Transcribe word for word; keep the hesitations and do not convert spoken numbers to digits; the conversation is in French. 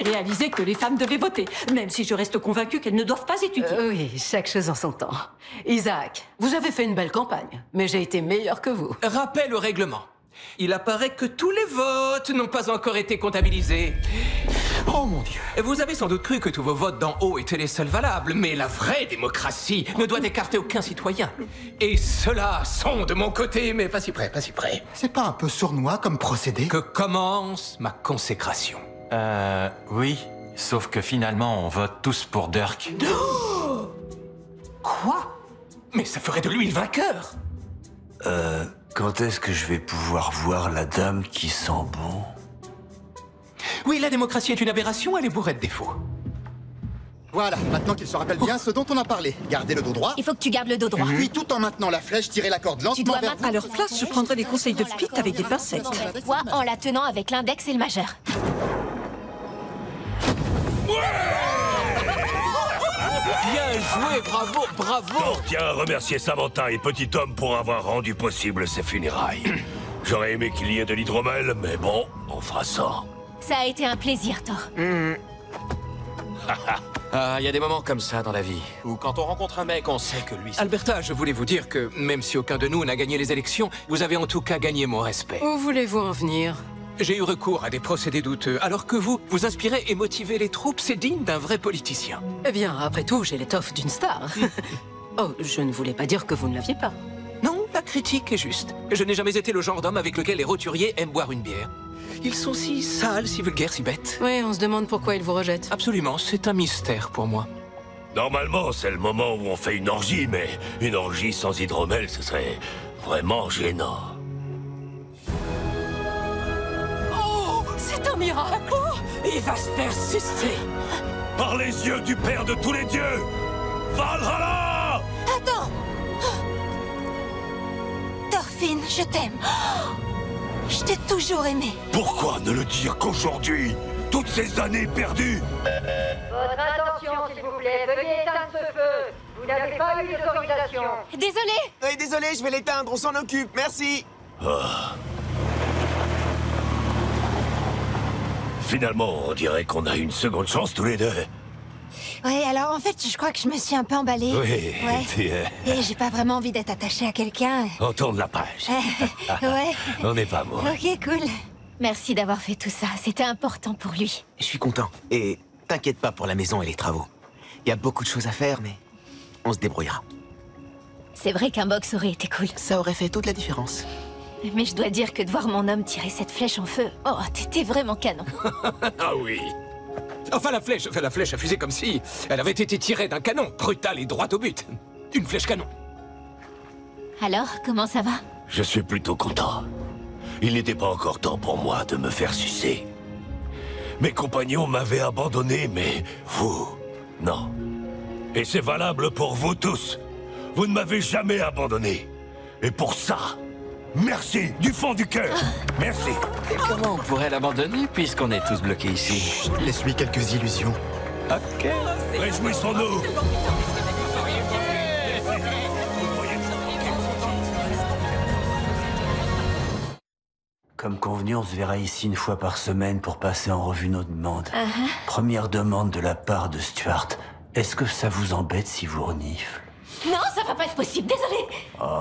J'ai réalisé que les femmes devaient voter, même si je reste convaincue qu'elles ne doivent pas étudier. Euh, oui, chaque chose en son temps. Isaac, vous avez fait une belle campagne, mais j'ai été meilleur que vous. Rappel au règlement. Il apparaît que tous les votes n'ont pas encore été comptabilisés. Oh mon Dieu. Vous avez sans doute cru que tous vos votes d'en haut étaient les seuls valables, mais la vraie démocratie ne doit écarter aucun citoyen. Et ceux-là sont de mon côté, mais pas si près, pas si près. C'est pas un peu sournois comme procédé? Que commence ma consécration. Euh, oui. Sauf que finalement, on vote tous pour Dirk. Quoi? Mais ça ferait de lui le vainqueur. Euh, quand est-ce que je vais pouvoir voir la dame qui sent bon? Oui, la démocratie est une aberration, elle est bourrée de défauts. Voilà, maintenant qu'il se rappelle bien ce dont on a parlé. Gardez le dos droit. Il faut que tu gardes le dos droit. Puis tout en maintenant la flèche, tirez la corde lentement Tu dois vers maintenir- vous. À leur place, je prendrais des conseils de Pete avec des pincettes. Toi, en la tenant avec l'index et le majeur. Bien joué, bravo, bravo. On tient à remercier Samantha et Petit Homme pour avoir rendu possible ces funérailles. J'aurais aimé qu'il y ait de l'hydromel, mais bon, on fera ça. Ça a été un plaisir, Thor. Ah, il y a des moments comme ça dans la vie, où quand on rencontre un mec, on sait que lui... Alberta, je voulais vous dire que, même si aucun de nous n'a gagné les élections, vous avez en tout cas gagné mon respect. Où voulez-vous en venir? J'ai eu recours à des procédés douteux, alors que vous, vous inspirez et motivez les troupes, c'est digne d'un vrai politicien. Eh bien, après tout, j'ai l'étoffe d'une star. Oh, je ne voulais pas dire que vous ne l'aviez pas. Non, la critique est juste. Je n'ai jamais été le genre d'homme avec lequel les roturiers aiment boire une bière. Ils sont si sales, si vulgaires, si bêtes. Oui, on se demande pourquoi ils vous rejettent. Absolument, c'est un mystère pour moi. Normalement, c'est le moment où on fait une orgie, mais une orgie sans hydromel, ce serait vraiment gênant. Oh, c'est un miracle. Oh, il va se faire sucer. Par les yeux du Père de tous les dieux, Valhalla! Attends! Thorfinn, je t'aime. Je t'ai toujours aimé. Pourquoi ne le dire qu'aujourd'hui? Toutes ces années perdues! Votre attention, s'il vous plaît. Veuillez éteindre ce feu. Vous n'avez pas eu d'autorisation. Désolé. Oui, désolé, je vais l'éteindre, on s'en occupe, merci. Ah. Finalement, on dirait qu'on a une seconde chance tous les deux. Ouais, alors en fait, je crois que je me suis un peu emballée. Oui, Ouais. tu es- Et j'ai pas vraiment envie d'être attachée à quelqu'un. On tourne la page. Ouais. On n'est pas amoureux. Ok, cool. Merci d'avoir fait tout ça. C'était important pour lui. Je suis content. Et t'inquiète pas pour la maison et les travaux. Il y a beaucoup de choses à faire, mais on se débrouillera. C'est vrai qu'un box aurait été cool. Ça aurait fait toute la différence. Mais je dois dire que de voir mon homme tirer cette flèche en feu... Oh, t'étais vraiment canon. Ah oui. Enfin, la flèche, enfin, la flèche a fusé comme si elle avait été tirée d'un canon, brutale et droite au but. Une flèche canon. Alors, comment ça va? Je suis plutôt content. Il n'était pas encore temps pour moi de me faire sucer. Mes compagnons m'avaient abandonné, mais vous, non. Et c'est valable pour vous tous. Vous ne m'avez jamais abandonné. Et pour ça, merci du fond du cœur. Merci. Et comment on pourrait l'abandonner puisqu'on est tous bloqués ici? Laisse-lui quelques illusions. Ok. Réjouissons-nous. Comme convenu, on se verra ici une fois par semaine pour passer en revue nos demandes. Uh-huh. Première demande de la part de Stuart. Est-ce que ça vous embête si vous renifle? Non, ça va pas être possible, désolé. Oh,